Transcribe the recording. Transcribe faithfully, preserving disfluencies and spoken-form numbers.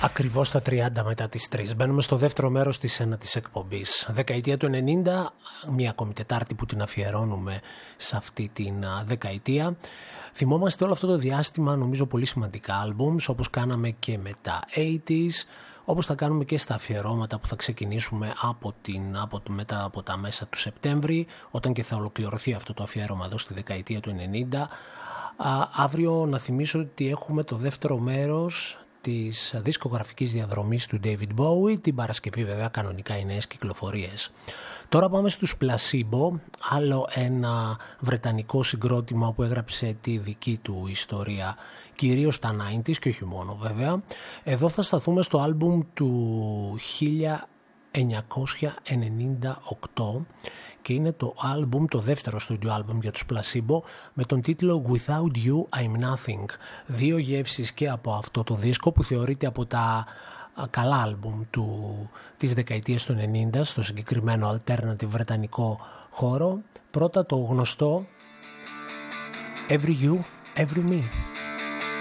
Ακριβώς τα τριάντα μετά τις τρεις. Μπαίνουμε στο δεύτερο μέρος της ένατης εκπομπής. Δεκαετία του ενενήντα, μια ακόμη Τετάρτη που την αφιερώνουμε σε αυτή την δεκαετία. Θυμόμαστε όλο αυτό το διάστημα νομίζω πολύ σημαντικά άλμπουμς, όπως κάναμε και με τα ογδόντα, όπως θα κάνουμε και στα αφιερώματα που θα ξεκινήσουμε από την, από, μετά από τα μέσα του Σεπτέμβρη, όταν και θα ολοκληρωθεί αυτό το αφιέρωμα εδώ στη δεκαετία του ενενήντα. Α, αύριο να θυμίσω ότι έχουμε το δεύτερο μέρος της δισκογραφικής διαδρομής του David Bowie, την Παρασκευή βέβαια κανονικά οι νέες κυκλοφορίες. Τώρα πάμε στους Placebo, άλλο ένα βρετανικό συγκρότημα που έγραψε τη δική του ιστορία, κυρίως τα ενενήντα και όχι μόνο βέβαια. Εδώ θα σταθούμε στο άλμπουμ του χίλια εννιακόσια ενενήντα οκτώ και είναι το άλμπουμ, το δεύτερο studio άλμπουμ για τους Placebo, με τον τίτλο Without You I'm Nothing. Δύο γεύσεις και από αυτό το δίσκο που θεωρείται από τα καλά άλμπουμ του, της δεκαετίας του ενενήντα στο συγκεκριμένο alternative βρετανικό χώρο. Πρώτα το γνωστό Every You, Every Me.